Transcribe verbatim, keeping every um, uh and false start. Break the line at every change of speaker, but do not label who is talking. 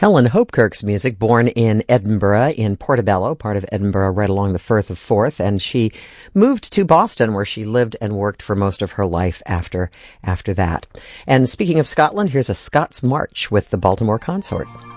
Helen Hopkirk's music, born in Edinburgh, in Portobello, part of Edinburgh, right along the Firth of Forth, and she moved to Boston, where she lived and worked for most of her life after after that. And speaking of Scotland, here's a Scots March with the Baltimore Consort.